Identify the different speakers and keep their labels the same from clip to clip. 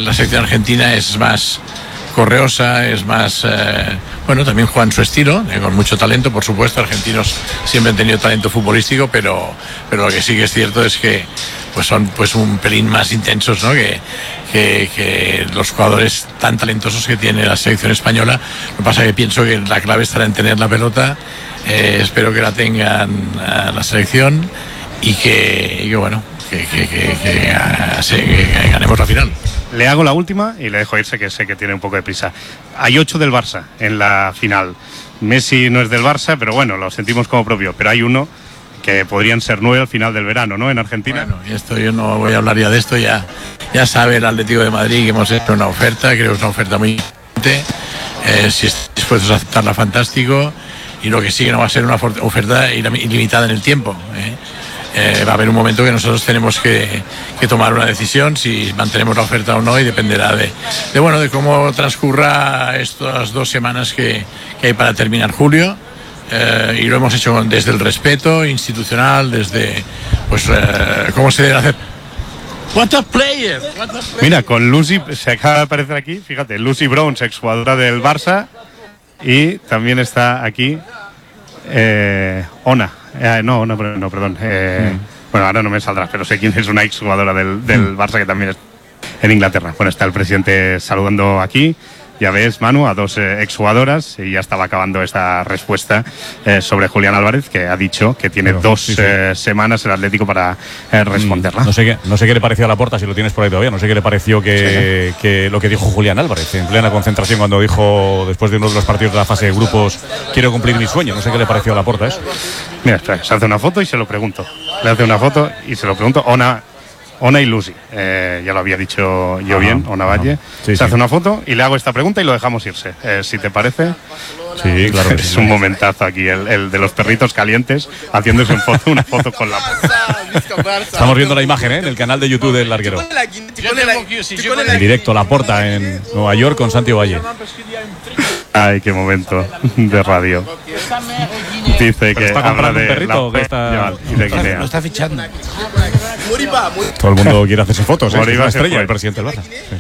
Speaker 1: la selección argentina es más correosa, es más... bueno, también juegan su estilo, con mucho talento, por supuesto. Argentinos siempre han tenido talento futbolístico, pero lo que sí que es cierto es que pues son pues un pelín más intensos, ¿no? que los jugadores tan talentosos que tiene la selección española. Lo que pasa es que pienso que la clave estará en tener la pelota. Espero que la tengan la selección y que ganemos la final.
Speaker 2: Le hago la última y le dejo irse, que sé que tiene un poco de prisa. Hay 8 del Barça en la final. Messi no es del Barça, pero bueno, lo sentimos como propio. Pero hay uno que podrían ser 9 al final del verano, ¿no? En Argentina.
Speaker 1: Bueno, y esto yo no voy a hablar ya de esto. Ya sabe el Atlético de Madrid que hemos hecho una oferta. Creo que es una oferta muy importante. Si están dispuestos a aceptarla, fantástico. Y lo que sí que no va a ser una oferta ilimitada en el tiempo. Va a haber un momento que nosotros tenemos que tomar una decisión si mantenemos la oferta o no, y dependerá de cómo transcurra estas 2 semanas que hay para terminar julio. Y lo hemos hecho desde el respeto institucional, desde cómo se debe hacer. What a player.
Speaker 2: Mira, con Lucy, se acaba de aparecer aquí, fíjate, Lucy Bronze, exjugadora del Barça, y también está aquí Ona. No, perdón. Bueno, ahora no me saldrá, pero sé quién es una exjugadora del Barça que también es en Inglaterra. Bueno, está el presidente saludando aquí. Ya ves, Manu, a 2 exjugadoras, y ya estaba acabando esta respuesta sobre Julián Álvarez, que ha dicho que tiene 2 semanas el Atlético para responderla.
Speaker 3: No sé qué le pareció a Laporta, si lo tienes por ahí todavía. No sé qué le pareció que lo que dijo Julián Álvarez en plena concentración, cuando dijo, después de uno de los partidos de la fase de grupos, quiero cumplir mi sueño. No sé qué le pareció a Laporta eso.
Speaker 2: Mira, espera, se hace una foto y se lo pregunto. Le hace una foto y se lo pregunto. Ona y Lucy, ya lo había dicho yo bien, Ona Valle. Se hace una foto y le hago esta pregunta y lo dejamos irse, si te parece.
Speaker 3: Sí, claro.
Speaker 2: Es un momentazo aquí, el de los perritos calientes haciéndose una foto con la...
Speaker 3: Estamos viendo la imagen en el canal de YouTube del larguero. En directo, Laporta en Nueva York con Santi Valle.
Speaker 2: Ay, qué momento de radio. Dice que
Speaker 3: está comprando un perrito que
Speaker 2: está y de Guinea.
Speaker 4: Lo está fichando.
Speaker 3: Todo el mundo quiere hacerse fotos. Es una estrella el presidente del Barça.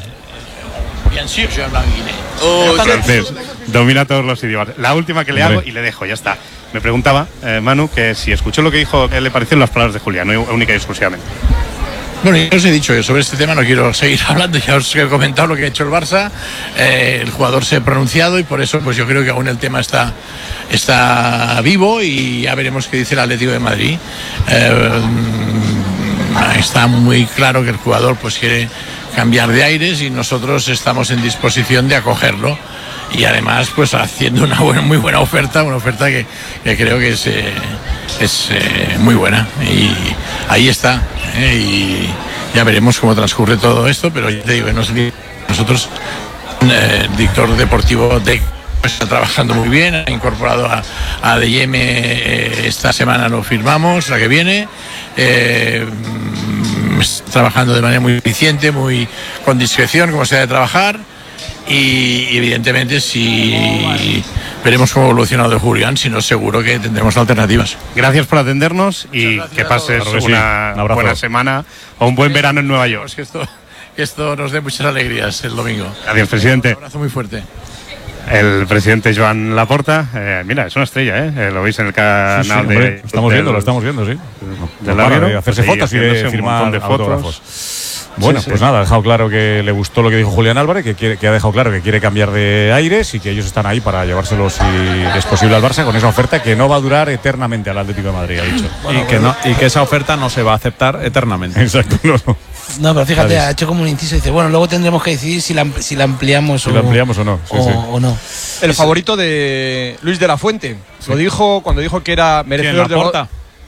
Speaker 2: Entonces, domina todos los idiomas. La última que le hago y le dejo, ya está. Me preguntaba, Manu, que si escuchó lo que dijo, ¿qué le parecieron las palabras de Julián, única y exclusivamente?
Speaker 1: Bueno, yo os he dicho que sobre este tema no quiero seguir hablando, ya os he comentado lo que ha hecho el Barça. El jugador se ha pronunciado y por eso pues yo creo que aún el tema está vivo, y ya veremos qué dice el Atlético de Madrid. Está muy claro que el jugador pues quiere cambiar de aires y nosotros estamos en disposición de acogerlo, y además pues haciendo una muy buena oferta, una oferta que creo que es muy buena, y ahí está, y ya veremos cómo transcurre todo esto, pero ya te digo, nosotros el director deportivo de está trabajando muy bien, ha incorporado a DM, esta semana lo firmamos, la que viene, trabajando de manera muy eficiente, muy con discreción, como se debe trabajar, y evidentemente si veremos cómo evoluciona de Julián, si no, seguro que tendremos alternativas.
Speaker 2: Gracias por atendernos y que pases una buena semana o un buen verano en Nueva York.
Speaker 1: Que esto nos dé muchas alegrías el domingo.
Speaker 2: Gracias, presidente.
Speaker 1: Un abrazo muy fuerte.
Speaker 2: El presidente Joan Laporta, mira, es una estrella, lo veis en el canal
Speaker 3: de... Lo estamos viendo, sí. De hacerse fotos y de firmar autógrafos. Bueno, pues nada, ha dejado claro que le gustó lo que dijo Julián Álvarez, que ha dejado claro que quiere cambiar de aires y que ellos están ahí para llevárselos, si es posible, al Barça, con esa oferta que no va a durar eternamente al Atlético de Madrid, ha dicho.
Speaker 5: Y que esa oferta no se va a aceptar eternamente.
Speaker 3: Exacto,
Speaker 4: No, pero fíjate, ha hecho como un inciso y dice, bueno, luego tendremos que decidir si la ampliamos o no.
Speaker 3: O
Speaker 4: no.
Speaker 6: El favorito de Luis de la Fuente. Lo dijo cuando dijo que era merecedor de Laporta.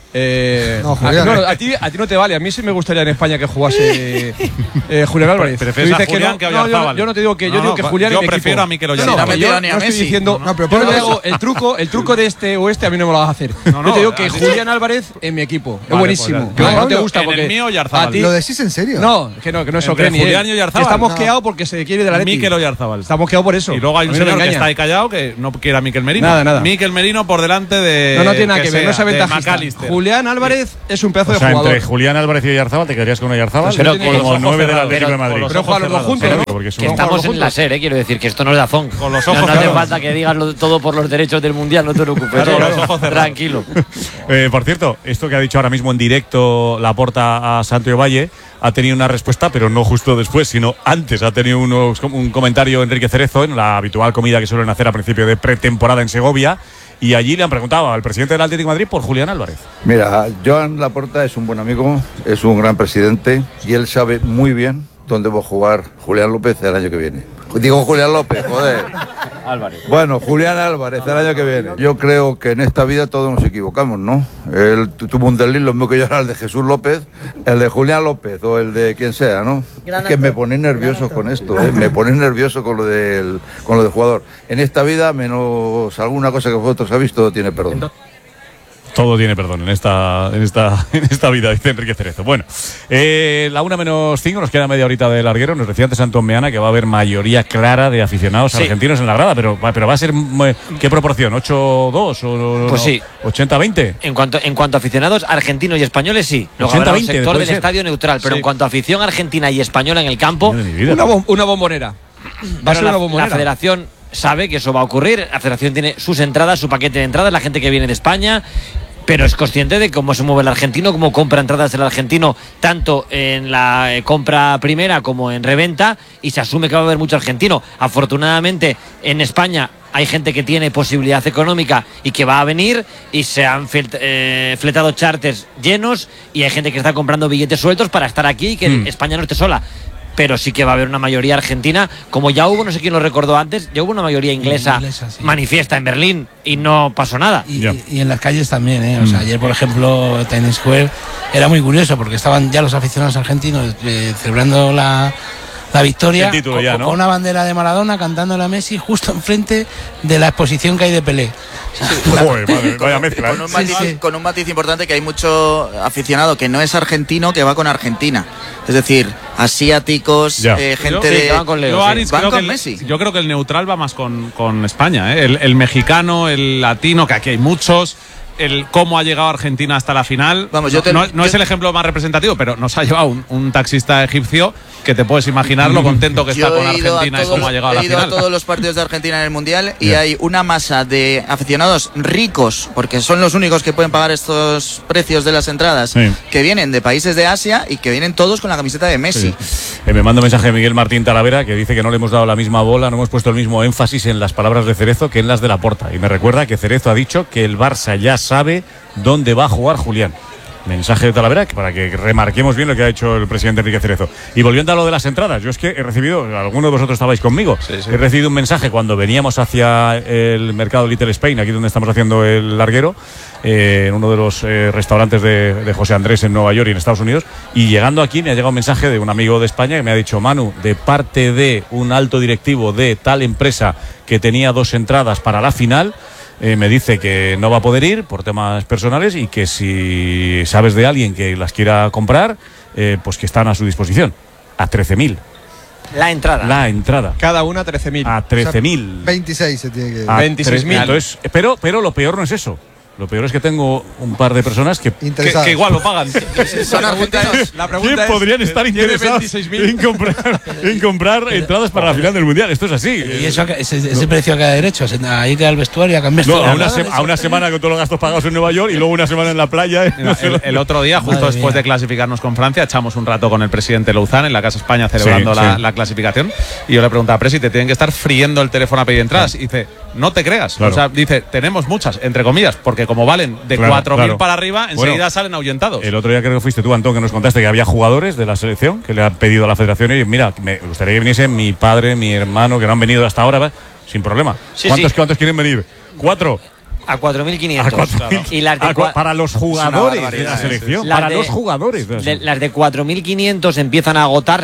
Speaker 6: A ti no te vale. A mí sí me gustaría en España que jugase Julián Álvarez.
Speaker 5: ¿Prefieres a Julián que a Oyarzábal?
Speaker 6: Yo no te digo que yo digo que Julián.
Speaker 5: Yo prefiero a Mikel Oyarzábal.
Speaker 6: Yo no estoy diciendo. El truco de este o este a mí no me lo vas a hacer. Yo te digo que Julián Álvarez en mi equipo es buenísimo. No te gusta porque
Speaker 5: el mío Oyarzábal.
Speaker 7: ¿Lo decís en serio?
Speaker 6: No, que no se lo cree ni
Speaker 5: Julián y Oyarzábal.
Speaker 6: Estamos quedados porque se quiere de la Leti.
Speaker 5: Mikel Oyarzábal.
Speaker 6: Estamos quedados por eso.
Speaker 5: Y luego hay un señor que está ahí callado que no quiere a Mikel Merino.
Speaker 6: Nada.
Speaker 5: Mikel Merino por delante de.
Speaker 6: No tiene nada que ver. No se aventajista. Julián Álvarez es un pedazo de jugador.
Speaker 3: Entre Julián Álvarez y Oyarzábal, ¿te quedarías con Oyarzábal?
Speaker 6: Pero
Speaker 3: como 9 del Atlético de Madrid.
Speaker 6: Pero juegan los dos juntos, ¿no?
Speaker 7: Que estamos en la SER, quiero decir, que esto no es Dazón.
Speaker 5: Con los ojos
Speaker 7: no hace falta que digas todo por los derechos del Mundial, no te preocupes. Tranquilo.
Speaker 3: Por cierto, esto que ha dicho ahora mismo en directo Laporta a Santiago Valle ha tenido una respuesta, pero no justo después, sino antes. Ha tenido un comentario Enrique Cerezo en la habitual comida que suelen hacer a principio de pretemporada en Segovia. Y allí le han preguntado al presidente del Atlético de Madrid por Julián Álvarez.
Speaker 8: Mira, Joan Laporta es un buen amigo, es un gran presidente y él sabe muy bien dónde va a jugar Julián López el año que viene. Digo Julián López, joder.
Speaker 7: Álvarez.
Speaker 8: Bueno, Julián Álvarez el año que viene. Yo creo que en esta vida todos nos equivocamos, ¿no? Él tuvo un desliz, lo mismo que yo era el de Jesús López, el de Julián López o el de quien sea, ¿no? Es que me pone nervioso con esto, me pone nervioso con lo del jugador. En esta vida, menos alguna cosa que vosotros habéis, todo tiene perdón.
Speaker 3: Todo tiene perdón en esta vida, dice Enrique Cerezo. Bueno, la 1:05, nos queda media horita de larguero. Nos decía antes Antón Meana que va a haber mayoría clara de aficionados argentinos en la grada, pero va a ser ¿qué proporción? ¿8-2 o
Speaker 7: pues sí.
Speaker 3: 80-20?
Speaker 7: En cuanto a aficionados argentinos y españoles, sí. Luego habrá un sector del estadio neutral, pero en cuanto a afición argentina y española en el campo,
Speaker 6: una bombonera. Va a ser una bombonera.
Speaker 7: La federación sabe que eso va a ocurrir. La federación tiene sus entradas, su paquete de entradas, la gente que viene de España, pero es consciente de cómo se mueve el argentino, cómo compra entradas el argentino, tanto en la compra primera como en reventa, y se asume que va a haber mucho argentino. Afortunadamente, en España hay gente que tiene posibilidad económica y que va a venir, y se han fletado charters llenos, y hay gente que está comprando billetes sueltos para estar aquí y que España no esté sola. Pero sí que va a haber una mayoría argentina, como ya hubo, no sé quién lo recordó antes, ya hubo una mayoría inglesa sí. Manifiesta en Berlín y no pasó nada.
Speaker 4: Y en las calles también, ¿eh? O sea, ayer, por ejemplo, Times Square era muy curioso porque estaban ya los aficionados argentinos celebrando la victoria con una bandera de Maradona cantando a Messi justo enfrente de la exposición que hay de Pelé.
Speaker 3: Joder, vaya mezcla.
Speaker 9: Con un matiz importante, que hay mucho aficionado que no es argentino que va con Argentina. Es decir, asiáticos, gente de...
Speaker 7: Van con Leo,
Speaker 9: van con Messi.
Speaker 5: Yo creo que el neutral va más con España, ¿eh? El mexicano, el latino, que aquí hay muchos. El cómo ha llegado Argentina hasta la final. Vamos, no es el ejemplo más representativo, pero nos ha llevado un taxista egipcio que te puedes imaginar lo contento que está con Argentina y cómo ha llegado a la final.
Speaker 9: He ido a todos los partidos de Argentina en el Mundial y hay una masa de aficionados ricos, porque son los únicos que pueden pagar estos precios de las entradas, que vienen de países de Asia y que vienen todos con la camiseta de Messi.
Speaker 3: Me manda un mensaje de Miguel Martín Talavera que dice que no le hemos dado la misma bola, no hemos puesto el mismo énfasis en las palabras de Cerezo que en las de Laporta. Y me recuerda que Cerezo ha dicho que el Barça ya sabe dónde va a jugar Julián. Mensaje de Talavera para que remarquemos bien lo que ha hecho el presidente Enrique Cerezo. Y volviendo a lo de las entradas, yo es que he recibido, algunos de vosotros estabais conmigo, he recibido un mensaje cuando veníamos hacia el mercado Little Spain, aquí donde estamos haciendo el larguero, en uno de los restaurantes de José Andrés en Nueva York y en Estados Unidos, y llegando aquí me ha llegado un mensaje de un amigo de España que me ha dicho: Manu, de parte de un alto directivo de tal empresa que tenía 2 entradas para la final, me dice que no va a poder ir por temas personales y que si sabes de alguien que las quiera comprar, pues que están a su disposición. A 13.000.
Speaker 7: La entrada.
Speaker 6: Cada una 13.000.
Speaker 3: A 13.000.
Speaker 10: 26 se tiene que...
Speaker 6: 26.000.
Speaker 3: Entonces, pero lo peor no es eso. Lo peor es que tengo un par de personas que
Speaker 5: igual lo pagan.
Speaker 9: Son argentinos.
Speaker 6: La pregunta es,
Speaker 3: podrían estar interesados en comprar entradas para la final del Mundial. Esto es así.
Speaker 4: Y eso, ese precio a cada derecho, a ir al vestuario, a cambiar.
Speaker 3: A una semana con todos los gastos pagados en Nueva York y luego una semana en la playa.
Speaker 5: El otro día, justo después de clasificarnos con Francia, echamos un rato con el presidente Louzán en la Casa España celebrando la clasificación. Y yo le preguntaba: Presi, te tienen que estar friendo el teléfono a pedir entradas. Y dice: no te creas. Claro. O sea, dice, tenemos muchas, entre comillas, porque como valen de 4.000 para arriba, enseguida salen ahuyentados.
Speaker 3: El otro día creo que fuiste tú, Antón, que nos contaste que había jugadores de la selección que le han pedido a la federación: y mira, me gustaría que viniese mi padre, mi hermano, que no han venido hasta ahora, sin problema. ¿Cuántos quieren venir? 4.
Speaker 7: A 4.500. Y las de
Speaker 3: para los jugadores de la selección. Para los jugadores.
Speaker 7: Las de 4.500 empiezan a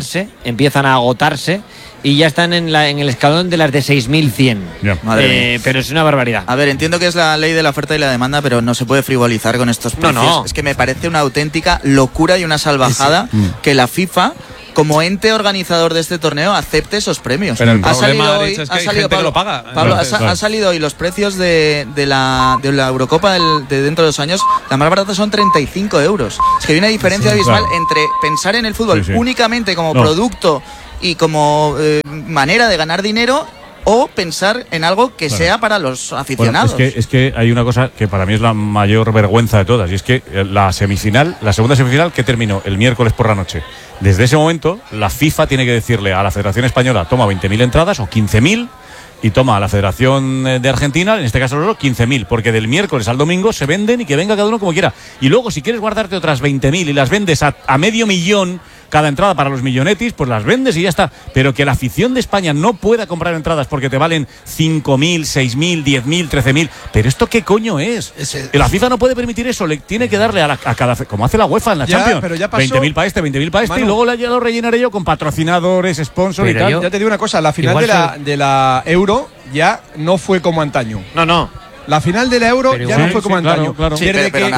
Speaker 7: agotarse y ya están en el escalón de las de 6.100. Pero es una barbaridad.
Speaker 9: A ver, entiendo que es la ley de la oferta y la demanda, pero no se puede frivolizar con estos precios.
Speaker 7: No.
Speaker 9: Es que me parece una auténtica locura y una salvajada que la FIFA como ente organizador de este torneo, acepte esos premios.
Speaker 5: Pero el problema es que hay gente que lo paga.
Speaker 9: Pablo, ha salido hoy los precios de la Eurocopa de dentro de 2 años. La más barata son 35 euros. Es que hay una diferencia abismal entre pensar en el fútbol únicamente como producto y como manera de ganar dinero, o pensar en algo que sea para los aficionados.
Speaker 3: Bueno, es que hay una cosa que para mí es la mayor vergüenza de todas, y es que la segunda semifinal que terminó el miércoles por la noche, desde ese momento la FIFA tiene que decirle a la Federación Española: toma 20.000 entradas o 15.000, y toma a la Federación de Argentina, en este caso 15.000, porque del miércoles al domingo se venden y que venga cada uno como quiera. Y luego, si quieres guardarte otras 20.000 y las vendes a $500,000 cada entrada para los millonetis, pues las vendes y ya está. Pero que la afición de España no pueda comprar entradas porque te valen 5.000, 6.000, 10.000, 13.000. ¿Pero esto qué coño es? La FIFA no puede permitir eso, le tiene que darle a cada, como hace la UEFA en la Champions.
Speaker 6: Pero ya pasó,
Speaker 3: 20.000 para este, 20.000 para este, Manu, y luego ya lo rellenaré yo con patrocinadores, sponsors y tal.
Speaker 6: Ya te digo una cosa, la final de la Euro ya no fue como antaño.
Speaker 7: No.
Speaker 6: La final de la Euro ya no fue como antaño.
Speaker 3: Claro.
Speaker 9: Sí,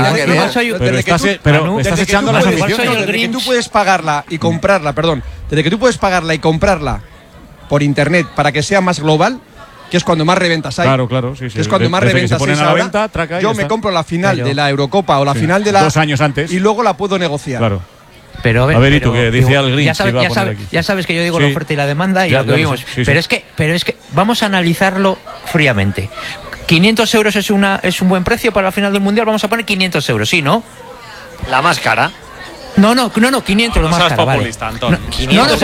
Speaker 9: pero
Speaker 3: estás echando las aficiones.
Speaker 6: Desde que tú puedes pagarla y comprarla, desde que tú puedes pagarla y comprarla por internet para que sea más global, que es cuando más reventas hay.
Speaker 3: Claro, sí.
Speaker 6: Que es cuando más reventas hay ahora. Yo me compro la final de la Eurocopa o la final de la
Speaker 3: 2 años antes
Speaker 6: y luego la puedo negociar.
Speaker 3: Claro.
Speaker 10: Pero
Speaker 3: a ver, ¿y tú qué dice al Green?
Speaker 10: Ya sabes que yo digo la oferta y la demanda y lo que vimos. Pero es que vamos a analizarlo fríamente. 500 euros es un buen precio para la final del Mundial. Vamos a poner 500 euros, ¿sí, no?
Speaker 7: La más cara.
Speaker 10: No, 500 lo más caro, vale.
Speaker 5: Antonio.
Speaker 7: 500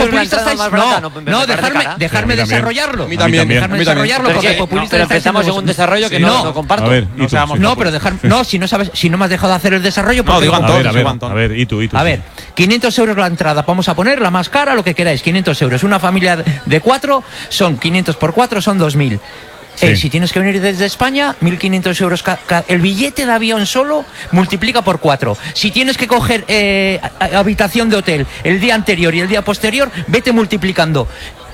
Speaker 10: dejarme desarrollarlo.
Speaker 6: A mí también.
Speaker 7: Pero empezamos en un desarrollo que no comparto.
Speaker 3: A ver,
Speaker 10: si no me has dejado de hacer el desarrollo.
Speaker 3: A ver, ¿y tú?
Speaker 10: A ver, 500 euros la entrada. Vamos a poner la más cara, lo que queráis. 500 euros. Una familia de 4 son 500 por 4, son 2.000. Si tienes que venir desde España, 1.500 euros. El billete de avión solo multiplica por 4. Si tienes que coger habitación de hotel el día anterior y el día posterior, vete multiplicando.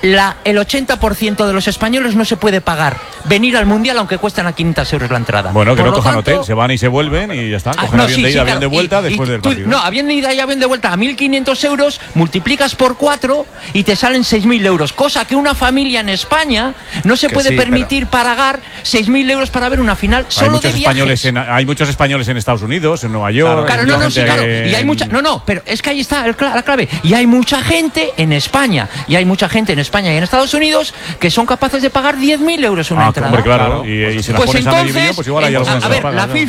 Speaker 10: El 80% de los españoles no se puede pagar venir al Mundial aunque cuestan a 500 euros la entrada.
Speaker 3: Bueno, que no cojan hotel, se van y se vuelven y ya está. Cogen avión de ida, avión de vuelta después del partido.
Speaker 10: No, avión de ida y avión de vuelta a 1.500 euros, multiplicas por 4 y te salen 6.000 euros. Cosa que una familia en España no se puede permitir pagar 6.000 euros para ver una final solo de viajes.
Speaker 3: Hay muchos españoles en Estados Unidos, en Nueva York.
Speaker 10: Claro. Y hay mucha. pero es que ahí está la clave. Y hay mucha gente en España. Y hay mucha gente en España y en Estados Unidos que son capaces de pagar 10.000 euros una entrada.
Speaker 3: Hombre, claro. Y si la pones
Speaker 10: entonces,
Speaker 3: a medio millón, pues igual hay algunas
Speaker 10: a ver,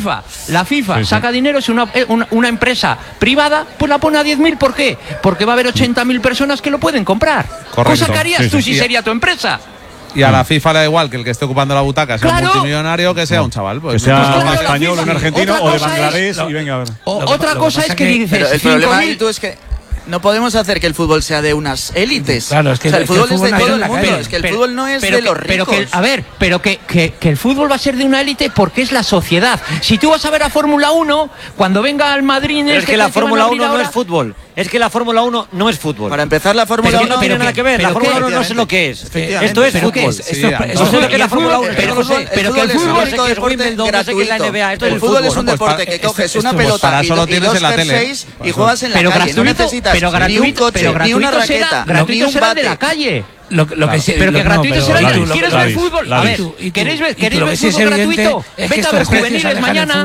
Speaker 10: la FIFA saca dinero, es una empresa privada, pues la pone a 10.000. ¿Por qué? Porque va a haber 80.000 personas que lo pueden comprar.
Speaker 5: Correcto.
Speaker 10: Cosa que harías tú si sería tu empresa.
Speaker 5: Y a la FIFA le da igual que el que esté ocupando la butaca sea un multimillonario que sea un chaval.
Speaker 3: Pues, que sea un español, un argentino o de Bangladesh y venga a ver.
Speaker 10: Otra cosa es que dices.
Speaker 9: Pero el problema de tú es que no podemos hacer que el fútbol sea de unas élites.
Speaker 4: Claro, es que
Speaker 9: el fútbol es de todo el mundo. Es que el fútbol no es de los ricos.
Speaker 10: Pero que el fútbol va a ser de una élite porque es la sociedad. Si tú vas a ver a Fórmula 1, cuando venga al Madrid...
Speaker 7: Pero es que la Fórmula 1 no es fútbol. Es que la Fórmula 1 no es fútbol.
Speaker 9: Para empezar, la Fórmula 1
Speaker 7: no tiene nada que ver. La Fórmula 1 no sé lo que es. Esto es fútbol. No sé lo que es la Fórmula 1.
Speaker 9: Pero que el fútbol es Wimbledon, no sé qué es la NBA. El fútbol es un deporte que coges una pelota y dos jerseys y juegas en la calle. No necesitas ni un coche, ni una raqueta, ni un bate.
Speaker 10: De la calle.
Speaker 4: Pero
Speaker 10: que gratuito será. ¿Quieres ver fútbol? A ver, ¿queréis ver fútbol gratuito? Vete a ver juveniles mañana.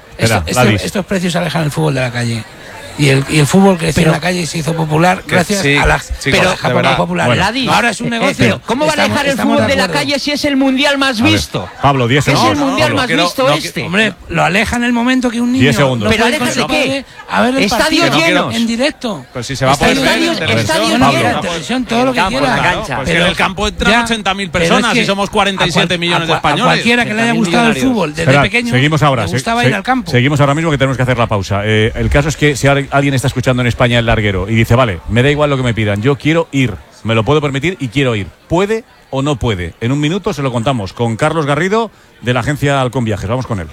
Speaker 4: Estos precios alejan el fútbol de la calle. Y el fútbol creció en la calle y se hizo popular gracias a la Japón popular.
Speaker 10: Bueno,
Speaker 4: ahora es un negocio.
Speaker 10: ¿Cómo va a alejar el fútbol de la calle si es el mundial más visto?
Speaker 3: Pablo, 10 segundos.
Speaker 10: Es el mundial más visto este.
Speaker 4: Hombre, lo aleja en el momento que un niño.
Speaker 3: 10 segundos.
Speaker 10: ¿Pero aleja de qué?
Speaker 4: A ver el
Speaker 10: estadios llenos.
Speaker 4: En directo.
Speaker 5: Pues si se va a poder ver en
Speaker 4: televisión, todo lo que quiera.
Speaker 5: Pues en el campo entran 80.000 personas y somos 47 millones de españoles.
Speaker 4: A cualquiera que le haya gustado el fútbol desde pequeño,
Speaker 3: seguimos ahora.
Speaker 4: le gustaba ir al campo.
Speaker 3: Seguimos ahora mismo que tenemos que hacer la pausa. El caso es que si alguien está escuchando en España el larguero y dice, vale, me da igual lo que me pidan, yo quiero ir, me lo puedo permitir y quiero ir, ¿puede o no puede? En un minuto se lo contamos con Carlos Garrido de la agencia Halcón Viajes. Vamos con él.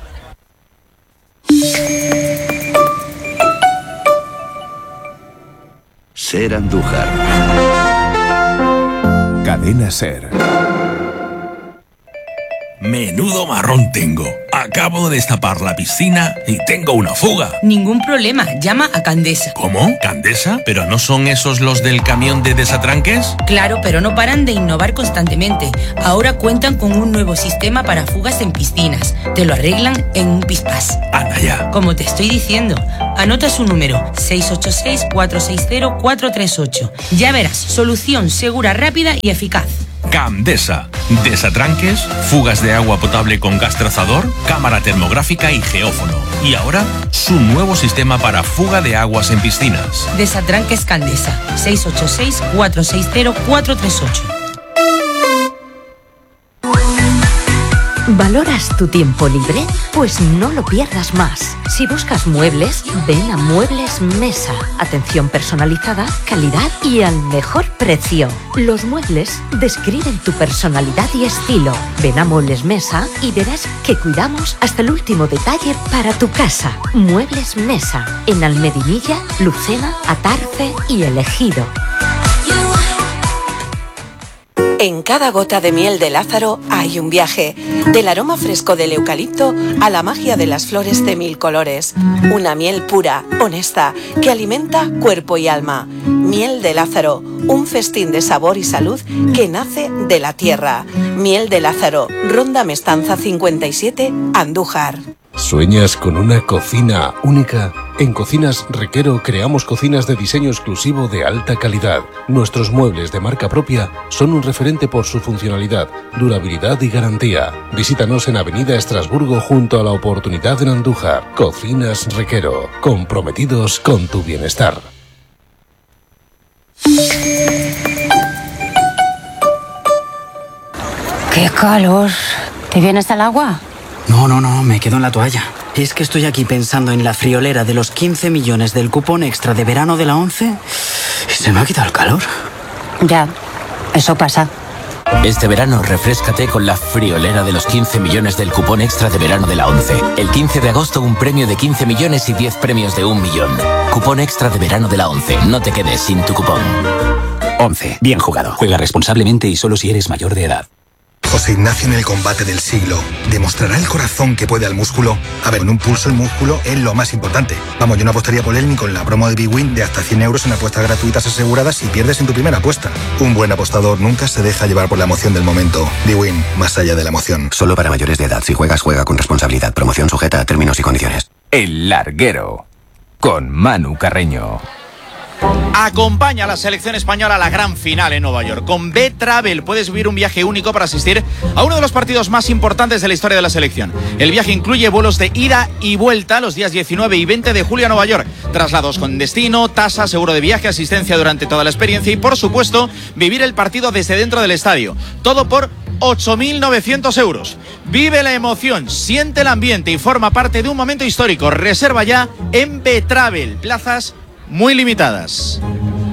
Speaker 11: Ser Andújar. Cadena Ser.
Speaker 12: Menudo marrón tengo. Acabo de destapar la piscina y tengo una fuga.
Speaker 13: Ningún problema, llama a Candesa.
Speaker 12: ¿Cómo? ¿Candesa? ¿Pero no son esos los del camión de desatranques?
Speaker 13: Claro, pero no paran de innovar constantemente. Ahora cuentan con un nuevo sistema para fugas en piscinas. Te lo arreglan en un pispás.
Speaker 12: Anda ya.
Speaker 13: Como te estoy diciendo, anota su número, 686-460-438. Ya verás, solución segura, rápida y eficaz.
Speaker 12: Candesa. Desatranques, fugas de agua potable con gas trazador, cámara termográfica y geófono. Y ahora, su nuevo sistema para fuga de aguas en piscinas.
Speaker 13: Desatranques Candesa. 686-460-438.
Speaker 14: ¿Valoras tu tiempo libre? Pues no lo pierdas más. Si buscas muebles, ven a Muebles Mesa. Atención personalizada, calidad y al mejor precio. Los muebles describen tu personalidad y estilo. Ven a Muebles Mesa y verás que cuidamos hasta el último detalle para tu casa. Muebles Mesa, en Almedinilla, Lucena, Atarce y El Ejido.
Speaker 15: En cada gota de miel de Lázaro hay un viaje, del aroma fresco del eucalipto a la magia de las flores de 1000 colores. Una miel pura, honesta, que alimenta cuerpo y alma. Miel de Lázaro, un festín de sabor y salud que nace de la tierra. Miel de Lázaro, Ronda Mestanza 57, Andújar.
Speaker 16: ¿Sueñas con una cocina única? En Cocinas Requero creamos cocinas de diseño exclusivo de alta calidad. Nuestros muebles de marca propia son un referente por su funcionalidad, durabilidad y garantía. Visítanos en Avenida Estrasburgo junto a La Oportunidad en Andújar. Cocinas Requero, comprometidos con tu bienestar.
Speaker 17: ¡Qué calor! ¿Te vienes al agua?
Speaker 18: No, me quedo en la toalla. Es que estoy aquí pensando en la friolera de los 15 millones del cupón extra de verano de la 11 y se me ha quitado el calor.
Speaker 17: Ya, eso pasa.
Speaker 19: Este verano refréscate con la friolera de los 15 millones del cupón extra de verano de la 11. El 15 de agosto un premio de 15 millones y 10 premios de 1 millón. Cupón extra de verano de la 11. No te quedes sin tu cupón. 11. Bien jugado. Juega responsablemente y solo si eres mayor de edad.
Speaker 20: José Ignacio en el combate del siglo. ¿Demostrará el corazón que puede al músculo? A ver, en un pulso el músculo es lo más importante. Vamos, yo no apostaría por él ni con la promo de BWin de hasta 100 euros en apuestas gratuitas aseguradas si pierdes en tu primera apuesta. Un buen apostador nunca se deja llevar por la emoción del momento. BWin, más allá de la emoción.
Speaker 21: Solo para mayores de edad. Si juegas, juega con responsabilidad. Promoción sujeta a términos y condiciones.
Speaker 22: El Larguero, con Manu Carreño.
Speaker 23: Acompaña a la selección española a la gran final en Nueva York. Con B-Travel puedes vivir un viaje único para asistir a uno de los partidos más importantes de la historia de la selección. El viaje incluye vuelos de ida y vuelta los días 19 y 20 de julio a Nueva York, traslados con destino, tasa, seguro de viaje, asistencia durante toda la experiencia y, por supuesto, vivir el partido desde dentro del estadio. Todo por 8.900 euros. Vive la emoción, siente el ambiente y forma parte de un momento histórico. Reserva ya en B-Travel. Plazas muy limitadas.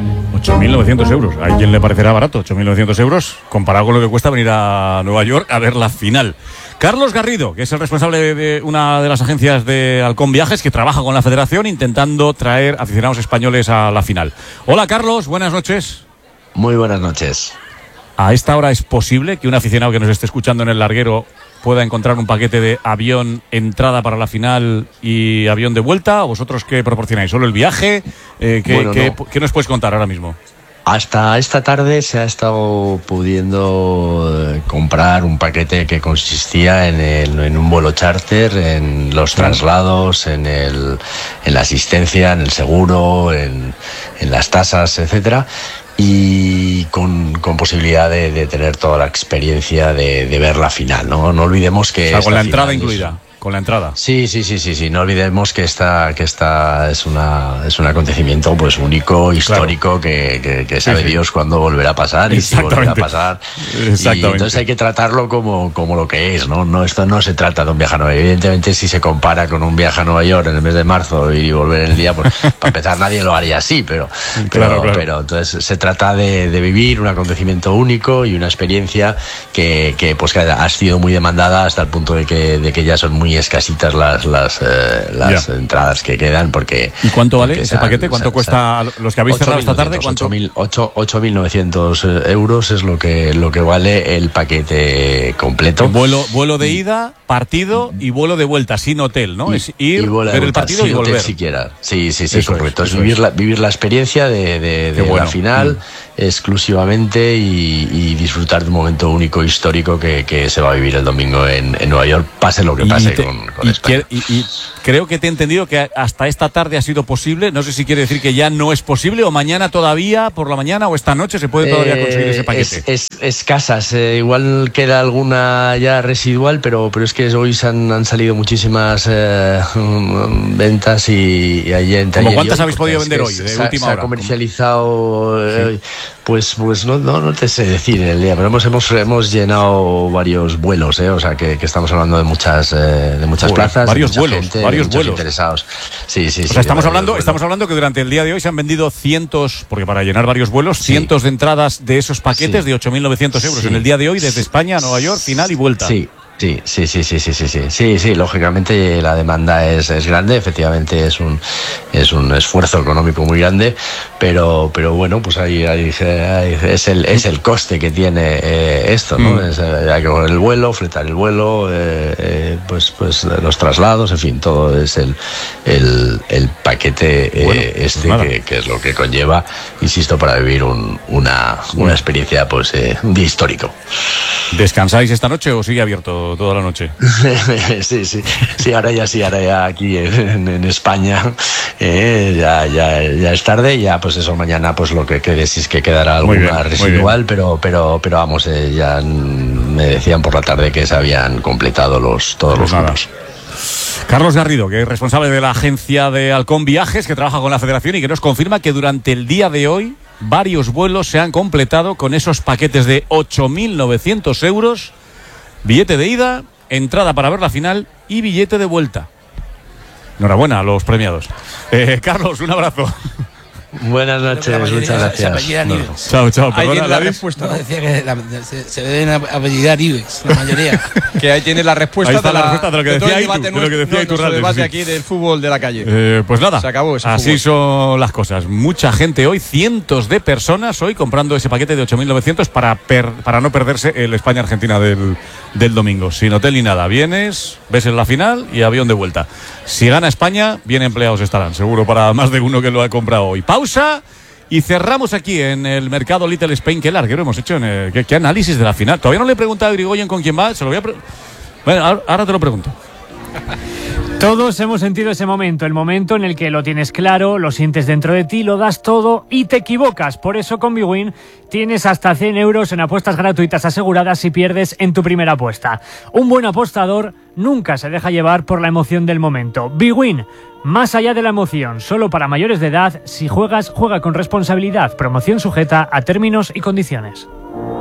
Speaker 3: 8.900 euros. ¿A quién le parecerá barato? 8.900 euros comparado con lo que cuesta venir a Nueva York a ver la final. Carlos Garrido, que es el responsable de una de las agencias de Halcón Viajes, que trabaja con la federación intentando traer aficionados españoles a la final. Hola Carlos, buenas noches.
Speaker 24: Muy buenas noches.
Speaker 3: ¿A esta hora es posible que un aficionado que nos esté escuchando en el Larguero pueda encontrar un paquete de avión, entrada para la final y avión de vuelta? ¿O vosotros qué proporcionáis? ¿Solo el viaje? ¿Qué nos puedes contar ahora mismo?
Speaker 24: Hasta esta tarde se ha estado pudiendo comprar un paquete que consistía en un vuelo charter, en los traslados, en la asistencia, en el seguro, en las tasas, etcétera. Y con posibilidad de tener toda la experiencia de ver la final, ¿no? No olvidemos que...
Speaker 3: O sea, con la entrada incluida. Con la entrada.
Speaker 24: Sí. No olvidemos que esta es un acontecimiento pues único, histórico, claro. que sabe Dios cuándo volverá a pasar y si volverá a pasar. Y entonces hay que tratarlo como lo que es, ¿no? Esto no se trata de un viaje a Nueva York. Evidentemente, si se compara con un viaje a Nueva York en el mes de marzo y volver en el día, pues para empezar nadie lo haría así, pero entonces se trata de vivir un acontecimiento único y una experiencia que ha sido muy demandada hasta el punto de que ya son muy muy escasitas las entradas que quedan porque...
Speaker 3: ¿Y cuánto vale ese paquete? ¿Cuánto cuesta los que habéis cerrado esta tarde?
Speaker 24: 8.900 euros es lo que vale el paquete completo.
Speaker 3: Vuelo de ida, partido y vuelo de vuelta, sin hotel, ¿no? Es ir, ver el partido y volver.
Speaker 24: Siquiera. Sí, correcto. Es vivir la experiencia de la final exclusivamente y disfrutar de un momento único histórico que se va a vivir el domingo en Nueva York, pase lo que pase con España.
Speaker 3: Y creo que te he entendido que hasta esta tarde ha sido posible. No sé si quiere decir que ya no es posible, o mañana todavía, por la mañana, o esta noche se puede todavía conseguir ese paquete.
Speaker 24: Es escasas. Igual queda alguna ya residual, pero es que hoy han salido muchísimas ventas y ayer.
Speaker 3: ¿Cómo cuántas habéis podido vender hoy? De última hora.
Speaker 24: Se ha comercializado. Pues no te sé decir el día, pero hemos llenado varios vuelos, o sea que estamos hablando de muchas plazas,
Speaker 3: varios vuelos
Speaker 24: interesados. Sí.
Speaker 3: O sea, estamos hablando que durante el día de hoy se han vendido cientos, porque para llenar varios vuelos, cientos de entradas de esos paquetes de 8.900 euros en el día de hoy desde España a Nueva York, final y vuelta.
Speaker 24: Sí, lógicamente la demanda es grande, efectivamente es un esfuerzo económico muy grande, pero bueno, pues ahí es el coste que tiene esto, ¿no? Hay que coger el vuelo, fletar el vuelo, pues los traslados, en fin, todo es el paquete que es lo que conlleva, insisto, para vivir una experiencia un día histórico.
Speaker 3: ¿Descansáis esta noche o sigue abierto toda la noche?
Speaker 24: Sí, ahora ya aquí en España ya es tarde, ya pues eso, mañana pues lo que quede, si es que quedará alguna residual, pero vamos, ya me decían por la tarde que se habían completado todos los grupos.
Speaker 3: Carlos Garrido, que es responsable de la agencia de Halcón Viajes, que trabaja con la Federación y que nos confirma que durante el día de hoy varios vuelos se han completado con esos paquetes de 8.900 euros, billete de ida, entrada para ver la final y billete de vuelta. Enhorabuena a los premiados. Carlos, un abrazo.
Speaker 24: Buenas noches, muchas gracias.
Speaker 3: Chao.
Speaker 5: Ahí tiene la respuesta.
Speaker 4: No, decía que se deben apellidar Ibex, la mayoría.
Speaker 5: Que ahí tiene la respuesta.
Speaker 3: Ahí está la respuesta de lo que decía Iturralde.
Speaker 5: Debate aquí del fútbol de la calle.
Speaker 3: Pues nada,
Speaker 5: se acabó ese
Speaker 3: así
Speaker 5: fútbol.
Speaker 3: Son las cosas. Mucha gente hoy, cientos de personas hoy comprando ese paquete de 8.900 para no perderse el España-Argentina del domingo. Sin hotel ni nada. Vienes, ves en la final y avión de vuelta. Si gana España, bien empleados estarán, seguro, para más de uno que lo ha comprado hoy. Pausa y cerramos aquí en el mercado Little Spain. Qué larguero hemos hecho ¿qué análisis de la final? Todavía no le he preguntado a Irigoyen con quién va. Se lo voy a bueno, ahora te lo pregunto.
Speaker 1: Todos hemos sentido ese momento, el momento en el que lo tienes claro, lo sientes dentro de ti, lo das todo y te equivocas. Por eso con bwin tienes hasta 100 euros en apuestas gratuitas aseguradas si pierdes en tu primera apuesta. Un buen apostador nunca se deja llevar por la emoción del momento. bwin, más allá de la emoción, solo para mayores de edad. Si juegas, juega con responsabilidad. Promoción sujeta a términos y condiciones.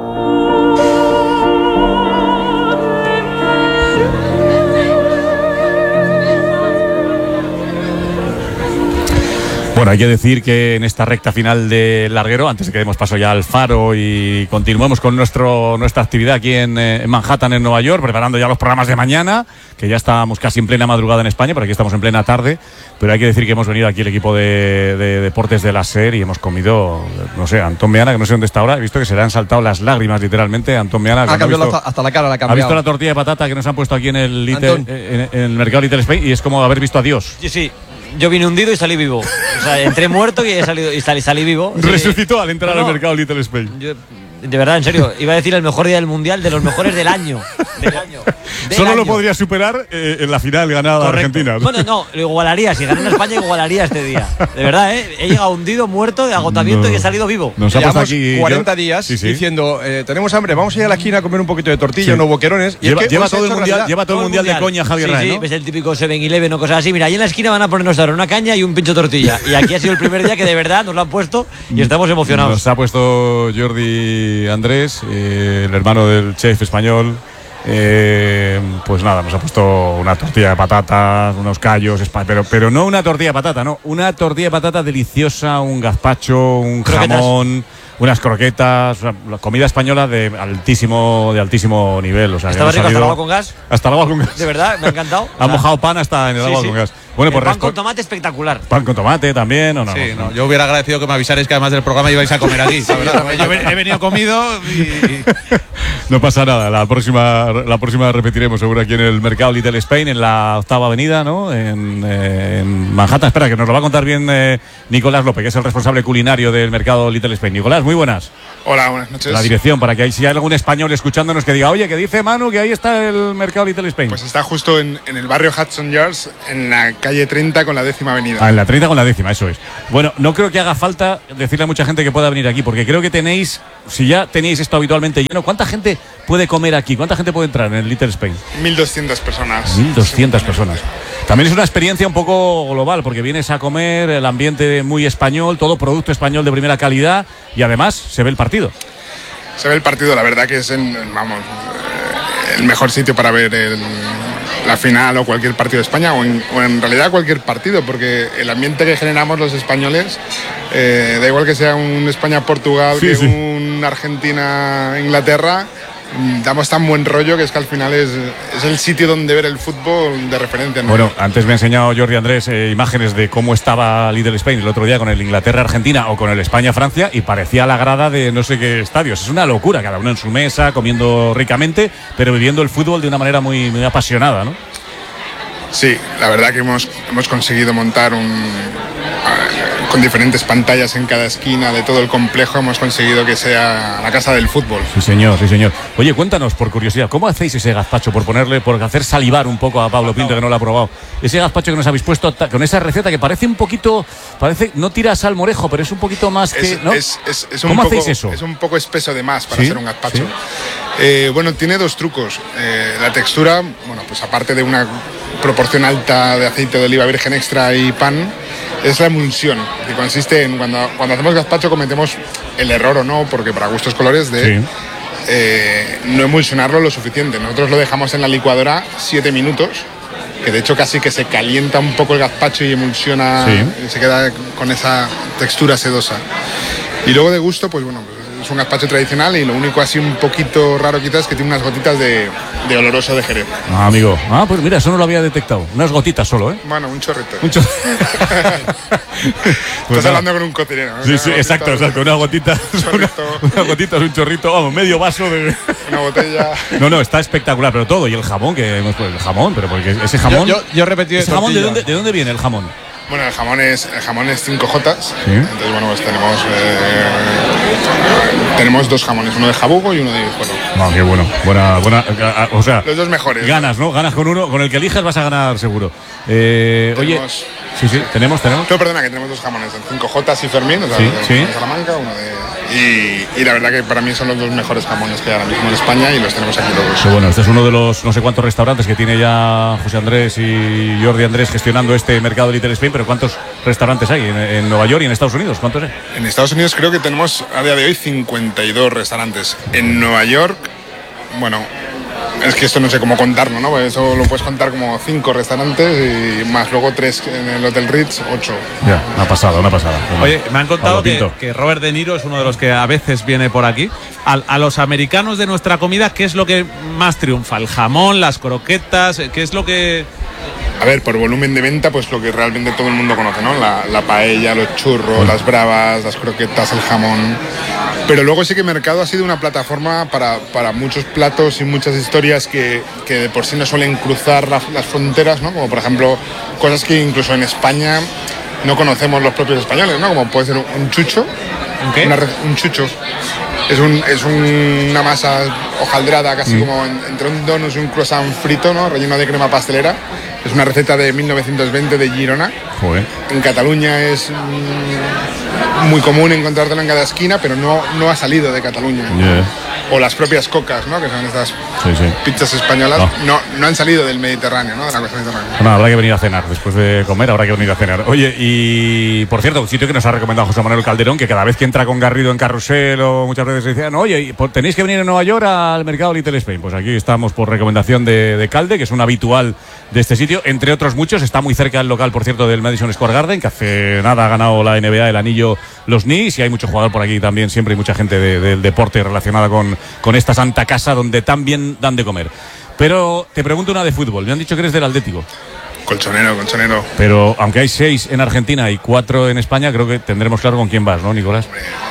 Speaker 3: Bueno, hay que decir que en esta recta final de larguero, antes de que demos paso ya al Faro y continuemos con nuestra actividad aquí en Manhattan, en Nueva York, preparando ya los programas de mañana, que ya estamos casi en plena madrugada en España, pero aquí estamos en plena tarde. Pero hay que decir que hemos venido aquí el equipo de deportes de la SER y hemos comido, no sé, Antón Meana, que no sé dónde está ahora, he visto que se le han saltado las lágrimas literalmente. Antón Meana
Speaker 5: ha cambiado hasta la cara, la ha cambiado.
Speaker 3: Ha visto la tortilla de patata que nos han puesto aquí en el mercado Little Spain y es como haber visto a Dios.
Speaker 7: Sí. Yo vine hundido y salí vivo. O sea, entré muerto y salí vivo.
Speaker 3: Resucitó al entrar al mercado Little Spain.
Speaker 7: De verdad, en serio, iba a decir el mejor día del mundial, de los mejores del año.
Speaker 3: Solo lo podría superar en la final ganada de Argentina.
Speaker 7: Bueno, no, lo igualaría. Si ganara España, igualaría este día. De verdad, he llegado hundido, muerto, de agotamiento y he salido vivo.
Speaker 5: Nos llevamos aquí 40 días diciendo, tenemos hambre, vamos a ir a la esquina a comer un poquito de tortilla, unos boquerones. Y
Speaker 3: lleva todo el mundial de coña Javier Rae, ¿no?
Speaker 7: Es el típico 7-Eleven o cosas así. Mira, ahí en la esquina van a ponernos ahora una caña y un pincho de tortilla. Y aquí ha sido el primer día que de verdad nos lo han puesto y estamos emocionados.
Speaker 3: Nos ha puesto Jordi Andrés, el hermano del chef español. Pues nada, nos ha puesto una tortilla de patatas, unos callos, pero no una tortilla de patata, no, una tortilla de patata deliciosa, un gazpacho, un jamón, unas croquetas, la comida española de altísimo nivel. O sea,
Speaker 7: ¿estaba rico hasta el agua con gas?
Speaker 3: Hasta el agua con gas.
Speaker 7: De verdad, me ha encantado.
Speaker 3: Han mojado pan hasta en el agua con gas.
Speaker 7: Bueno, pues pan con tomate espectacular.
Speaker 3: Pan con tomate también, ¿o no?
Speaker 5: Sí, no. Yo hubiera agradecido que me avisarais que además del programa ibais a comer aquí. Yo he venido comido y...
Speaker 3: No pasa nada, la próxima repetiremos seguro aquí en el mercado Little Spain, en la 8ª avenida, ¿no? En Manhattan. Espera, que nos lo va a contar bien Nicolás López, que es el responsable culinario del mercado Little Spain. Nicolás, muy buenas.
Speaker 2: Hola, buenas noches.
Speaker 3: La dirección, para que si hay algún español escuchándonos que diga, oye, que dice Manu que ahí está el mercado Little Spain.
Speaker 2: Pues está justo en el barrio Hudson Yards, en la calle 30 con la 10ª avenida.
Speaker 3: En la 30 con la 10ª, eso es. Bueno, no creo que haga falta decirle a mucha gente que pueda venir aquí, porque creo que tenéis, si ya tenéis esto habitualmente lleno, ¿cuánta gente puede comer aquí? ¿Cuánta gente puede entrar en el Little Spain?
Speaker 2: 1.200 personas.
Speaker 3: 1.200 personas. También es una experiencia un poco global, porque vienes a comer, el ambiente muy español, todo producto español de primera calidad, y además se ve el partido.
Speaker 2: Se ve el partido, la verdad que es el mejor sitio para ver la final o cualquier partido de España, o en realidad cualquier partido, porque el ambiente que generamos los españoles, da igual que sea un España-Portugal, un Argentina-Inglaterra, damos tan buen rollo que es que al final es el sitio donde ver el fútbol de referencia, ¿no?
Speaker 3: Bueno, antes me ha enseñado Jordi Andrés imágenes de cómo estaba Little Spain el otro día con el Inglaterra-Argentina o con el España-Francia, y parecía la grada de no sé qué estadios. Es una locura, cada uno en su mesa, comiendo ricamente, pero viviendo el fútbol de una manera muy, muy apasionada, ¿no?
Speaker 2: Sí, la verdad que hemos conseguido montar con diferentes pantallas en cada esquina de todo el complejo, hemos conseguido que sea la casa del fútbol.
Speaker 3: Sí, señor, sí, señor. Oye, cuéntanos, por curiosidad, ¿cómo hacéis ese gazpacho? Por hacer salivar un poco a Pablo Pinto, que no lo ha probado. Ese gazpacho que nos habéis puesto con esa receta que parece un poquito, no tira sal morejo, pero es un poquito más que, ¿no? ¿Cómo hacéis eso?
Speaker 2: Es un poco espeso de más para hacer un gazpacho. ¿Sí? Bueno, tiene dos trucos. La textura, bueno, pues aparte de una proporción alta de aceite de oliva virgen extra y pan, es la emulsión, que consiste en cuando hacemos gazpacho cometemos el error, o no, porque para gustos colores, de no emulsionarlo lo suficiente. Nosotros lo dejamos en la licuadora 7 minutos, que de hecho casi que se calienta un poco el gazpacho y emulsiona, y se queda con esa textura sedosa. Y luego de gusto, pues bueno, es un gazpacho tradicional, y lo único así un poquito raro quizás es que tiene unas gotitas de oloroso de Jerez.
Speaker 3: Ah, amigo. Pues mira, eso no lo había detectado. Unas gotitas solo, ¿eh?
Speaker 2: Bueno, un chorrito.
Speaker 3: Pues
Speaker 2: estás hablando con un cocinero, ¿no?
Speaker 3: Sí, exacto. Unas gotitas, un chorrito, vamos, medio vaso de...
Speaker 2: Una botella.
Speaker 3: No, está espectacular, pero todo. Y el jamón, el jamón, pero porque ese jamón...
Speaker 5: Yo repetí
Speaker 3: ¿Ese jamón de dónde viene el jamón?
Speaker 2: Bueno, el jamón es 5J. ¿Sí? Entonces, bueno, pues tenemos dos jamones, uno de jabugo y uno de guijuelo.
Speaker 3: Ah, qué bueno. Buena, o sea,
Speaker 2: los dos mejores.
Speaker 3: Ganas, ¿no? Ganas con uno, con el que elijas vas a ganar seguro. Oye, sí, tenemos.
Speaker 2: No, perdona, que tenemos dos jamones, el 5J y Fermín, o sea, de Salamanca, uno de... Y la verdad que para mí son los dos mejores jamones que hay ahora mismo en España, y los tenemos aquí todos.
Speaker 3: Pero bueno, este es uno de los no sé cuántos restaurantes que tiene ya José Andrés y Jordi Andrés gestionando este mercado Little Spain, pero ¿cuántos restaurantes hay en Nueva York y en Estados Unidos? ¿Cuántos hay?
Speaker 2: En Estados Unidos creo que tenemos a día de hoy 52 restaurantes. En Nueva York, bueno, es que esto no sé cómo contarlo, ¿no? Porque eso lo puedes contar como 5 restaurantes y más luego 3 en el Hotel Ritz, 8.
Speaker 3: Ya, una pasada.
Speaker 5: Oye, me han contado que Robert De Niro es uno de los que a veces viene por aquí. A los americanos de nuestra comida, ¿qué es lo que más triunfa? ¿El jamón, las croquetas? ¿Qué es lo que...?
Speaker 2: A ver, por volumen de venta, pues lo que realmente todo el mundo conoce, ¿no? La paella, los churros, las bravas, las croquetas, el jamón. Pero luego sí que Mercado ha sido una plataforma para muchos platos y muchas historias que de por sí no suelen cruzar las fronteras, ¿no? Como por ejemplo, cosas que incluso en España no conocemos los propios españoles, ¿no? Como puede ser un chucho.
Speaker 5: ¿Qué?
Speaker 2: Un chucho. Es una masa hojaldrada, casi como entre un donut y un croissant frito, ¿no? Relleno de crema pastelera. Es una receta de 1920 de Girona.
Speaker 3: Joder.
Speaker 2: En Cataluña es muy común encontrártelo en cada esquina, pero no ha salido de Cataluña. o las propias cocas, ¿no? Que son estas pizzas españolas, no han salido del Mediterráneo, ¿no? De la costa mediterránea.
Speaker 3: Bueno, habrá que venir a cenar, después de comer habrá que venir a cenar. Oye, y por cierto, un sitio que nos ha recomendado José Manuel Calderón, que cada vez que entra con Garrido en Carrusel o muchas veces decían, oye, tenéis que venir a Nueva York al mercado Little Spain. Pues aquí estamos por recomendación de Calde, que es un habitual de este sitio, entre otros muchos. Está muy cerca del local, por cierto, del Madison Square Garden, que hace nada ha ganado la NBA el anillo los Knicks, y hay mucho jugador por aquí también, siempre hay mucha gente del deporte relacionada con esta santa casa donde tan bien dan de comer. Pero te pregunto una de fútbol. Me han dicho que eres del Atlético.
Speaker 2: Colchonero.
Speaker 3: Pero aunque hay 6 en Argentina y 4 en España, creo que tendremos claro con quién vas, ¿no, Nicolás?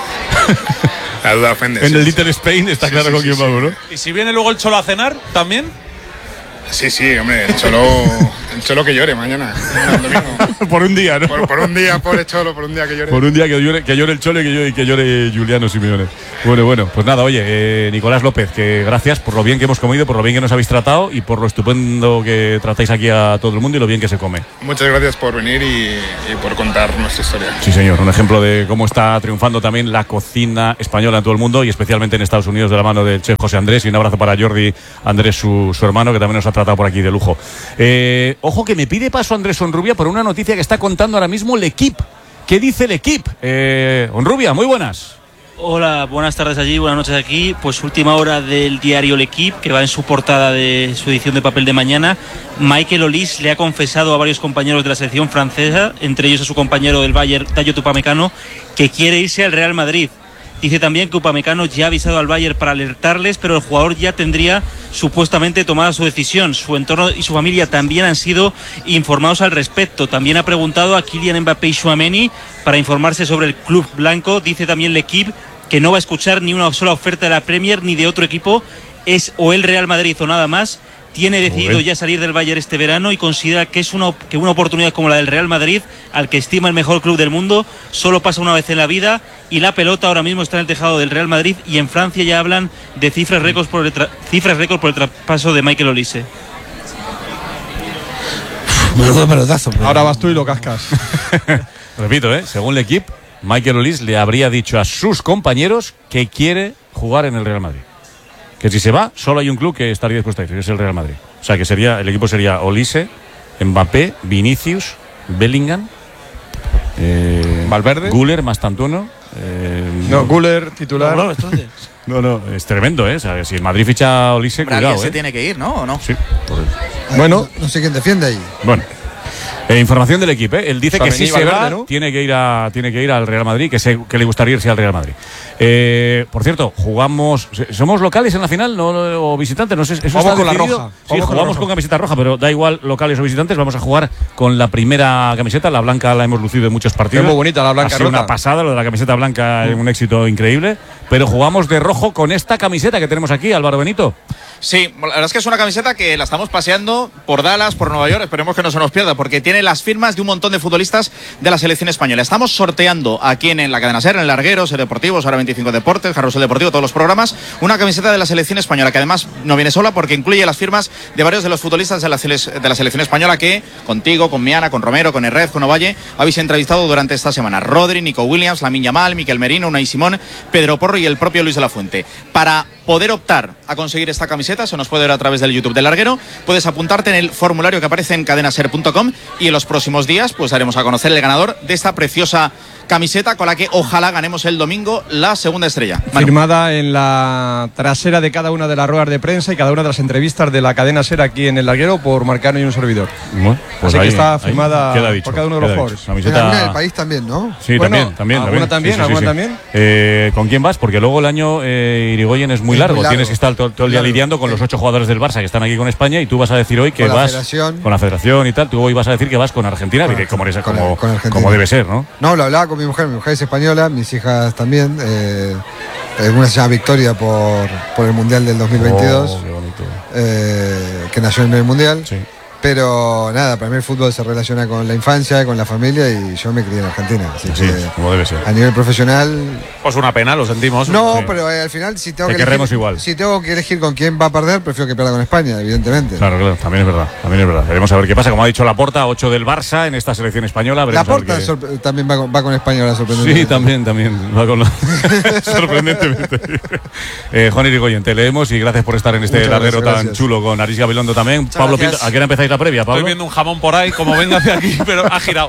Speaker 2: La duda ofende.
Speaker 3: En el Little Spain está claro con quién vamos, ¿no?
Speaker 5: ¿Y si viene luego el Cholo a cenar, también?
Speaker 2: Sí, hombre, el Cholo que llore mañana.
Speaker 3: Por un día, ¿no?
Speaker 2: Por un día, pobre Cholo, por un día que llore.
Speaker 3: Por un día que llore el Cholo y que llore Juliano Simeone. Bueno, pues nada, oye, Nicolás López, que gracias por lo bien que hemos comido, por lo bien que nos habéis tratado y por lo estupendo que tratáis aquí a todo el mundo y lo bien que se come.
Speaker 2: Muchas gracias por venir y por contar nuestra historia.
Speaker 3: Sí, señor, un ejemplo de cómo está triunfando también la cocina española en todo el mundo y especialmente en Estados Unidos de la mano del chef José Andrés, y un abrazo para Jordi Andrés, su hermano, que también nos ha tratado por aquí de lujo. Ojo que me pide paso Andrés Onrubia por una noticia que está contando ahora mismo L'Equipe. ¿Qué dice L'Equipe? Onrubia, muy buenas.
Speaker 6: Hola, buenas tardes allí, buenas noches aquí. Pues última hora del diario L'Equipe, que va en su portada de su edición de papel de mañana. Michael Olise le ha confesado a varios compañeros de la selección francesa, entre ellos a su compañero del Bayern, Dayot Upamecano, que quiere irse al Real Madrid. Dice también que Upamecano ya ha avisado al Bayern para alertarles, pero el jugador ya tendría supuestamente tomada su decisión. Su entorno y su familia también han sido informados al respecto. También ha preguntado a Kylian Mbappé y Tchouaméni para informarse sobre el club blanco. Dice también L'Equipe que no va a escuchar ni una sola oferta de la Premier ni de otro equipo. Es o el Real Madrid o nada más. Tiene decidido ya salir del Bayern este verano y considera que es una oportunidad como la del Real Madrid, al que estima el mejor club del mundo, solo pasa una vez en la vida, y la pelota ahora mismo está en el tejado del Real Madrid, y en Francia ya hablan de cifras récord por el traspaso de Michael Olise.
Speaker 4: Menudo pelotazo.
Speaker 5: Ahora vas tú y lo cascas.
Speaker 3: Repito, según L'Equipe, Michael Olise le habría dicho a sus compañeros que quiere jugar en el Real Madrid. Que si se va, solo hay un club que estaría dispuesto a ir, que es el Real Madrid. O sea, que el equipo sería Olise, Mbappé, Vinicius, Bellingham,
Speaker 5: Valverde,
Speaker 3: Güler, Mastantuono.
Speaker 5: Güler titular.
Speaker 3: No, es tremendo, O sea, si el Madrid ficha a Olise, cuidado,
Speaker 23: se tiene que ir, ¿no? ¿O no?
Speaker 3: Sí.
Speaker 8: Bueno, no sé quién defiende ahí.
Speaker 3: Bueno. Información del equipo, Él dice que si se va, ¿no? tiene que ir al Real Madrid, que le gustaría irse al Real Madrid. Por cierto, ¿somos locales en la final o visitantes? No sé, eso
Speaker 5: vamos
Speaker 3: está
Speaker 5: con
Speaker 3: decidido.
Speaker 5: la roja.
Speaker 3: Sí, jugamos con camiseta roja, pero da igual locales o visitantes, vamos a jugar con la primera camiseta. La blanca la hemos lucido en muchos partidos.
Speaker 5: Es muy bonita la blanca.
Speaker 3: Ha sido una pasada, lo de la camiseta blanca es un éxito increíble, pero jugamos de rojo con esta camiseta que tenemos aquí, Álvaro Benito.
Speaker 23: Sí, la verdad es que es una camiseta que la estamos paseando por Dallas, por Nueva York, esperemos que no se nos pierda, porque tiene las firmas de un montón de futbolistas de la selección española. Estamos sorteando aquí en la cadena SER, en el Larguero, SER Deportivos, ahora 25 Deportes, Carrusel Deportivo, todos los programas, una camiseta de la selección española, que además no viene sola porque incluye las firmas de varios de los futbolistas de la selección española que contigo, con Miana, con Romero, con Herrez, con Ovalle, habéis entrevistado durante esta semana. Rodri, Nico Williams, Lamine Yamal, Miquel Merino, Unai Simón, Pedro Porro y el propio Luis de la Fuente. Para poder optar a conseguir esta camiseta, se nos puede ver a través del YouTube del Larguero, puedes apuntarte en el formulario que aparece en cadenaser.com, y en los próximos días pues daremos a conocer el ganador de esta preciosa camiseta con la que ojalá ganemos el domingo la segunda estrella.
Speaker 5: Firmada en la trasera de cada una de las ruedas de prensa y cada una de las entrevistas de la cadena SER aquí en el Larguero por Marcano y un servidor.
Speaker 3: Bueno, pues
Speaker 5: así que está firmada por cada uno de los jugadores.
Speaker 8: Camiseta del país también, ¿no?
Speaker 3: Sí,
Speaker 5: bueno,
Speaker 3: también.
Speaker 5: ¿Alguna también?
Speaker 3: ¿Con quién vas? Porque luego el año Irigoyen es muy largo. Tienes que estar todo el día lidiando con los 8 jugadores del Barça que están aquí con España, y tú vas a decir hoy que vas con la federación y tal. Tú hoy vas a decir que vas con Argentina, como debe ser, ¿no?
Speaker 8: No, lo hablaba con mi mujer es española, mis hijas también. Una se llama Victoria por el Mundial del 2022,
Speaker 3: qué bonito.
Speaker 8: que nació en el Mundial.
Speaker 3: Sí.
Speaker 8: Pero nada, para mí el fútbol se relaciona con la infancia, con la familia, y yo me crié en Argentina. Así
Speaker 3: sí,
Speaker 8: que,
Speaker 3: como debe ser.
Speaker 8: A nivel profesional.
Speaker 5: Pues una pena, lo sentimos.
Speaker 8: No, sí. Pero al final, si tengo que elegir con quién va a perder, prefiero que pierda con España, evidentemente.
Speaker 3: Claro, también es verdad. Veremos a ver qué pasa. Como ha dicho Laporta, 8 del Barça en esta selección española.
Speaker 8: Laporta también va con España ahora, sorprendentemente.
Speaker 3: Sí, también va con sorprendentemente. Juan Irigoyen, te leemos y gracias por estar en este larguero tan chulo con Aris Gabilondo también.
Speaker 23: Muchas
Speaker 3: Pablo
Speaker 23: gracias.
Speaker 3: Pinto, ¿a qué hora empezáis la previa, Pablo?
Speaker 23: Estoy viendo un jamón por ahí, como venga hacia aquí, pero ha girado.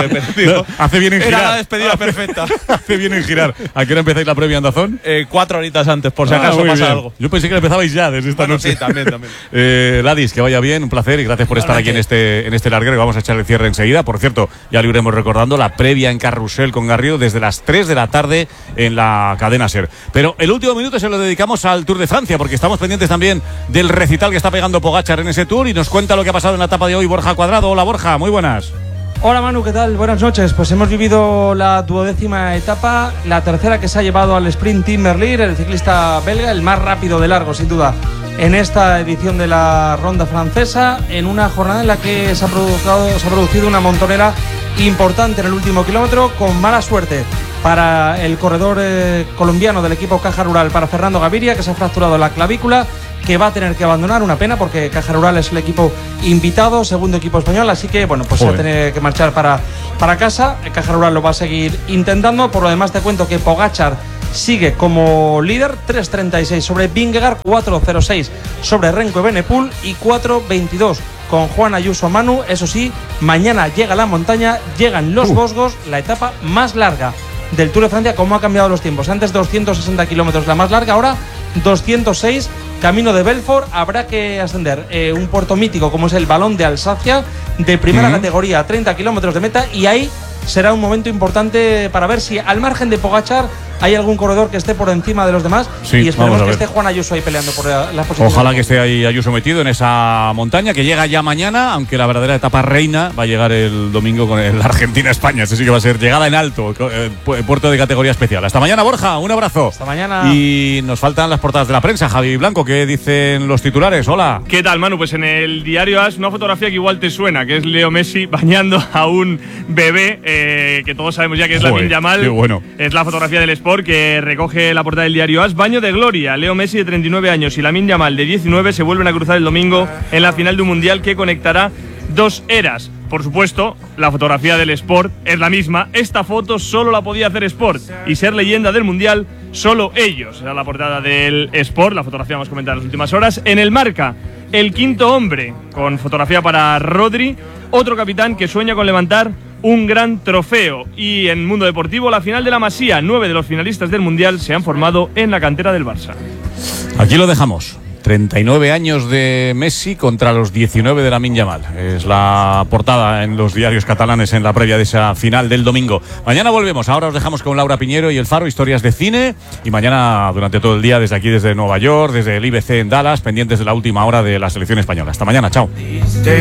Speaker 3: No, hace bien en girar.
Speaker 23: Era la despedida perfecta.
Speaker 3: Hace bien en girar. ¿A qué hora empezáis la previa, Andazón?
Speaker 23: 4 horitas antes, por si acaso pasa algo.
Speaker 3: Yo pensé que empezabais ya desde esta noche.
Speaker 23: Sí, también.
Speaker 3: Ladis, que vaya bien, un placer y gracias por estar aquí en este larguero, que vamos a echar el cierre enseguida. Por cierto, ya lo iremos recordando, la previa en Carrusel con Garrido desde las 3 de la tarde en la cadena SER. Pero el último minuto se lo dedicamos al Tour de Francia, porque estamos pendientes también del recital que está pegando Pogačar en ese Tour, y nos cuenta lo que ha pasado en la etapa de hoy Borja Cuadrado. Hola Borja, muy buenas.
Speaker 9: Hola Manu, ¿qué tal? Buenas noches. Pues hemos vivido la 12ª etapa, la tercera que se ha llevado al sprint Tim Merlier, el ciclista belga, el más rápido de largo sin duda en esta edición de la ronda francesa, en una jornada en la que se ha producido una montonera importante en el último kilómetro, con mala suerte para el corredor colombiano del equipo Caja Rural, para Fernando Gaviria, que se ha fracturado la clavícula, que va a tener que abandonar, una pena porque Caja Rural es el equipo invitado, segundo equipo español, así que bueno, pues se va a tener que marchar para casa. Caja Rural lo va a seguir intentando. Por lo demás te cuento que Pogačar sigue como líder, 3.36 sobre Vingegaard, 4.06 sobre Renko Evenepoel y 4.22 con Juan Ayuso Manu. Eso sí, mañana llega la montaña, llegan los Vosgos, la etapa más larga del Tour de Francia. ¿Cómo ha cambiado los tiempos? Antes 260 kilómetros la más larga, ahora 206. Camino de Belfort, habrá que ascender un puerto mítico como es el Balón de Alsacia, de primera categoría, a 30 kilómetros de meta, y ahí será un momento importante para ver si al margen de Pogačar hay algún corredor que esté por encima de los demás, y esperemos que esté Juan Ayuso ahí peleando por la posición.
Speaker 3: Ojalá que esté ahí Ayuso metido en esa montaña, que llega ya mañana, aunque la verdadera etapa reina va a llegar el domingo con el Argentina-España. Ese sí que va a ser llegada en alto, puerto de categoría especial. Hasta mañana, Borja, un abrazo.
Speaker 9: Hasta mañana.
Speaker 3: Y nos faltan las portadas de la prensa. Javi Blanco, ¿qué dicen los titulares? Hola.
Speaker 10: ¿Qué tal, Manu? Pues en el diario AS una fotografía que igual te suena, que es Leo Messi bañando a un bebé, que todos sabemos ya que es Lamine Yamal.
Speaker 3: Qué bueno.
Speaker 10: Es la fotografía del Sport que recoge la portada del diario AS. Baño de gloria. Leo Messi, de 39 años, y Lamine Yamal, de 19, se vuelven a cruzar el domingo en la final de un mundial que conectará dos eras. Por supuesto, la fotografía del Sport es la misma. Esta foto solo la podía hacer Sport, y ser leyenda del mundial solo ellos. Era la portada del Sport, la fotografía hemos comentado en las últimas horas. En el Marca, el quinto hombre, con fotografía para Rodri, otro capitán que sueña con levantar un gran trofeo. Y en Mundo Deportivo, la final de la Masía. 9 de los finalistas del mundial se han formado en la cantera del Barça.
Speaker 3: Aquí lo dejamos. 39 años de Messi contra los 19 de Lamine Yamal. Es la portada en los diarios catalanes en la previa de esa final del domingo. Mañana volvemos. Ahora os dejamos con Laura Piñero y El Faro, historias de cine. Y mañana durante todo el día desde aquí, desde Nueva York, desde el IBC en Dallas, pendientes de la última hora de la selección española. Hasta mañana. Chao.